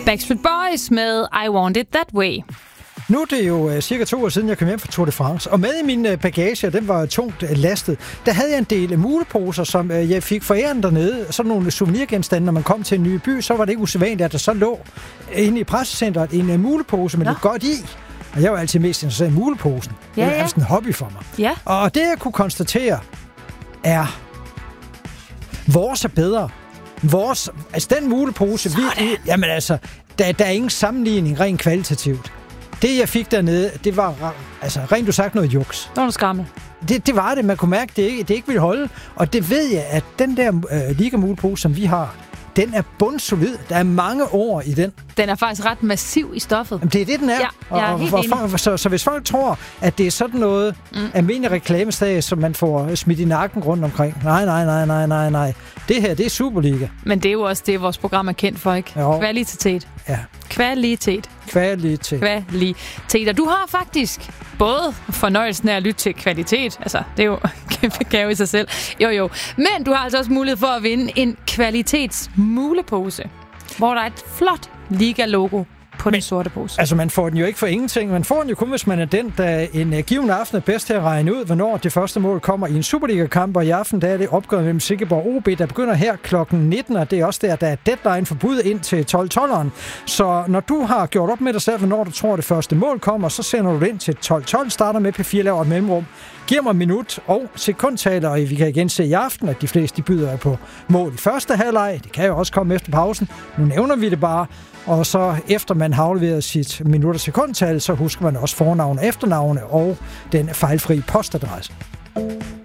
Backstreet Boys med I Want It That Way. Nu er det jo cirka 2 år siden, jeg kom hjem fra Tour de France, og med i min bagage, den var tungt lastet, der havde jeg en del muleposer, som jeg fik foræren dernede. Sådan nogle souvenirgenstande, når man kom til en ny by, så var det ikke usædvanligt, at der så lå inde i pressecenteret en mulepose med lidt godt i. Og jeg var altid mest interesseret i muleposen. Det var sådan en hobby for mig. Ja. Og det, jeg kunne konstatere, er, vores er bedre. Den mulepose, jamen altså, der er ingen sammenligning rent kvalitativt. Det, jeg fik dernede, det var rent du sagt noget juks. Det var noget skrammel. Det var det. Man kunne mærke, det ikke ville holde. Og det ved jeg, at den der Liga-mulepose, som vi har, den er bundsolid. Der er mange år i den. Den er faktisk ret massiv i stoffet. Jamen, det er det, den er. Ja, jeg er helt enig. Så hvis folk tror, at det er sådan noget almindelig reklamesag, som man får smidt i nakken rundt omkring. Nej. Det her, det er Superliga. Men det er jo også det, vores program er kendt for, ikke? Jo. Kvalitet. Ja. Kvalitet. Og du har faktisk både fornøjelsen af at lytte til kvalitet, altså det er jo kæmpe gave i sig selv, jo, men du har altså også mulighed for at vinde en kvalitetsmulepose, hvor der er et flot Liga-logo på den sorte pose. Altså, man får den jo ikke for ingenting. Man får den jo kun, hvis man er den, der en given aften er bedst til at regne ud, hvornår det første mål kommer i en Superliga-kamp, og i aften der er det opgøret mellem Silkeborg og OB, der begynder her klokken 19, og det er også der er deadline for bud ind til 12-12'eren. Så når du har gjort op med dig selv, hvornår du tror, det første mål kommer, så sender du det ind til 12-12, starter med P4, laver et mellemrum, giver mig minut og sekundtaler, og vi kan igen se i aften, at de fleste de byder på mål i første halvleg. Det kan jo også komme efter pausen. Nu nævner vi det bare. Og så efter man har afleveret sit minut- og sekundtal, så husker man også fornavn og efternavne og den fejlfri postadresse.